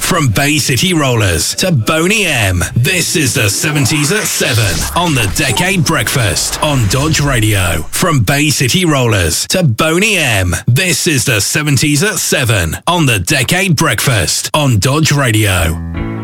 From Bay City Rollers to Boney M, this is the 70s at 7 on the Decade Breakfast on Dodge Radio. From Bay City Rollers to Boney M, this is the 70s at 7 on the Decade Breakfast on Dodge Radio.